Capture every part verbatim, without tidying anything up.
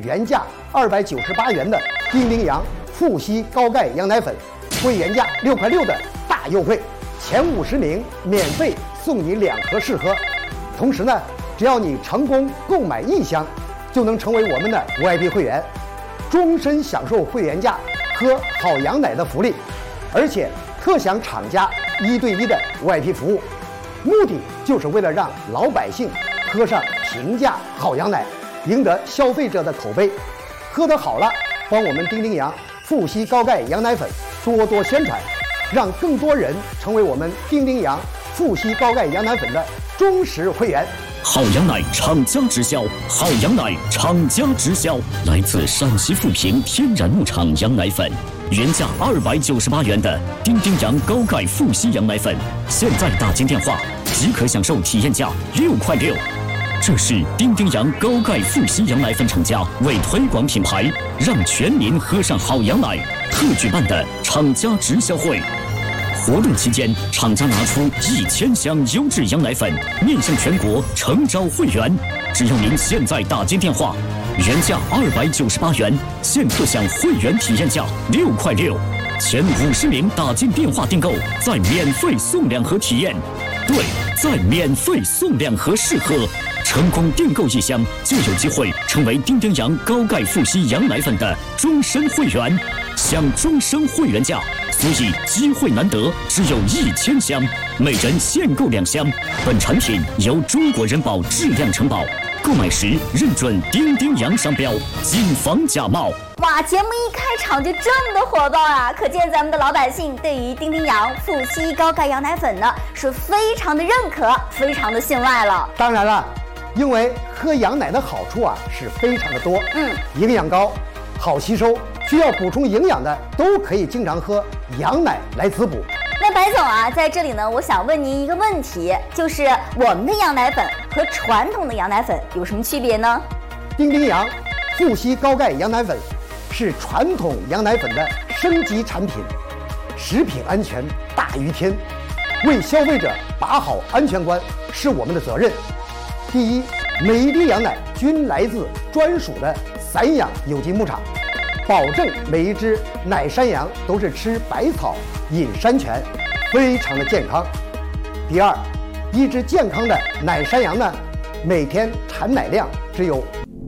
原价二百九十八元的丁丁洋富硒高钙羊奶粉，会原价六块六的大优惠，前五十名免费送你两盒试喝。同时呢，只要你成功购买一箱，就能成为我们的 V I P 会员，终身享受会员价喝好羊奶的福利，而且特享厂家一对一的 V I P 服务，目的就是为了让老百姓喝上平价好羊奶，赢得消费者的口碑。喝得好了，帮我们丁丁洋富硒高钙羊奶粉多多宣传，让更多人成为我们丁丁洋富硒高钙羊奶粉的忠实会员。 好羊奶厂家直销，好羊奶厂家直销，来自陕西富平天然牧场羊奶粉，原价二百九十八元的丁丁洋高钙富硒羊奶粉，现在打进电话即可享受体验价六块六。这是丁丁洋高钙富硒羊奶粉厂家为推广品牌，让全民喝上好羊奶特举办的厂家直销会。活动期间，厂家拿出一千箱优质羊奶粉，面向全国诚招会员。只要您现在打进电话，原价二百九十八元，现特享会员体验价六块六。前五十名打进电话订购，再免费送两盒体验。对，再免费送两盒试喝。成功订购一箱，就有机会成为丁丁洋高钙富硒羊奶粉的终身会员，享终身会员价。所以机会难得，只有一千箱，每人限购两箱。本产品由中国人保质量承保，购买时认准丁丁洋商标，谨防假冒。 哇，节目一开场就这么的火爆啊！可见咱们的老百姓对于丁丁洋富硒高钙羊奶粉呢是非常的认可，非常的信赖了。 当然了，因为喝羊奶的好处啊是非常的多，嗯，营养高，好吸收，需要补充营养的都可以经常喝羊奶来滋补。 那白总啊，在这里呢，我想问您一个问题，就是我们的羊奶粉和传统的羊奶粉有什么区别呢？ 丁丁洋富硒高钙羊奶粉是传统羊奶粉的升级产品，食品安全大于天，为消费者把好安全关是我们的责任。第一，每一滴羊奶均来自专属的散养有机牧场，保证每一只奶山羊都是吃百草饮山泉，非常的健康。第二，一只健康的奶山羊呢，每天产奶量只有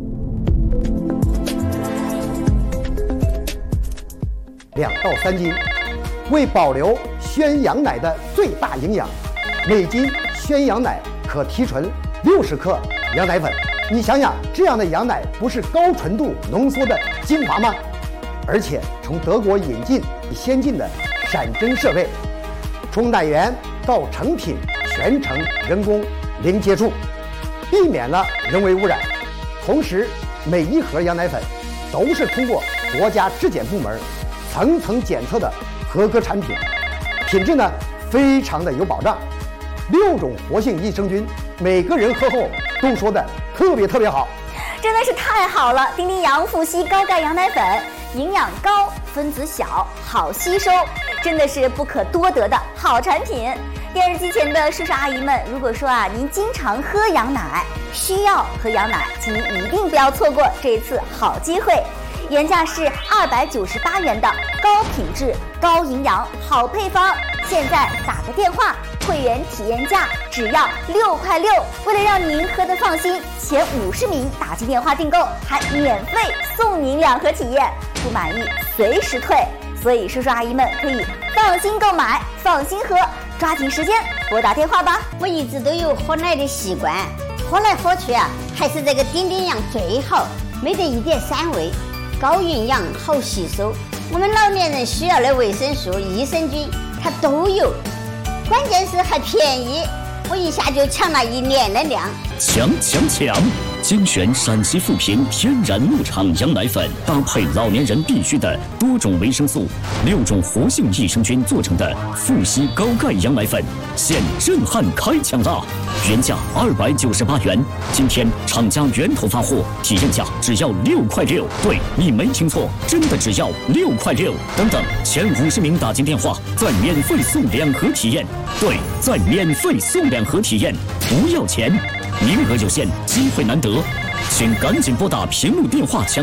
两到三斤，为保留宣羊奶的最大营养，每斤宣羊奶可提纯六十克羊奶粉。你想想，这样的羊奶不是高纯度浓缩的精华吗？而且从德国引进先进的闪针设备，从奶源到成品全程人工零接触，避免了人为污染。同时，每一盒羊奶粉都是通过国家质检部门层层检测的合格产品，品质呢非常的有保障。六种活性益生菌，每个人喝后都说的特别特别好， 真的是太好了！丁丁洋富硒高钙羊奶粉，营养高，分子小，好吸收，真的是不可多得的好产品。电视机前的叔叔阿姨们，如果说啊您经常喝羊奶，需要喝羊奶，请您一定不要错过这一次好机会。原价是二百九十八元的高品质、高营养好配方，现在打个电话，会员体验价只要六块六。为了让您喝得放心，前五十名打进电话订购，还免费送您两盒体验，不满意随时退。所以叔叔阿姨们可以放心购买，放心喝，抓紧时间拨打电话吧。 我一直都有喝奶的习惯，喝来喝去啊，还是这个丁丁洋最好，没得一点膻味，高营养好吸收，我们老年人需要的维生素、益生菌它都有，关键是还便宜，我一下就抢了一年的量。 强强强！精选陕西富平天然牧场羊奶粉，搭配老年人必需的多种维生素、六种活性益生菌做成的富硒高钙羊奶粉，现震撼开抢啦！原价二百九十八元，今天厂家源头发货，体验价只要六块六。对，你没听错，真的只要六块六。等等，前五十名打进电话，再免费送两盒体验。对，再免费送两盒体验，不要钱。名额有限，机会难得，请赶紧拨打屏幕电话抢。